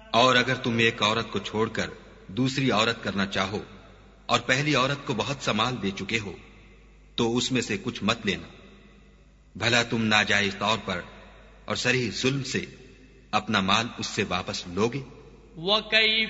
और अगर तुम एक औरत को छोड़कर दूसरी औरत करना चाहो और पहली औरत को बहुत सा माल दे चुके हो तो उसमें से कुछ मत लेना, भला तुम नाजायज तौर पर और सरीह जुल्म से अपना माल उससे वापस लोगे।